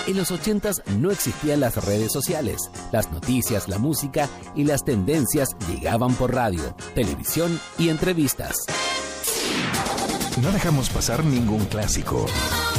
En los 80s no existían las redes sociales. Las noticias, la música y las tendencias llegaban por radio, televisión y entrevistas. No dejamos pasar ningún clásico.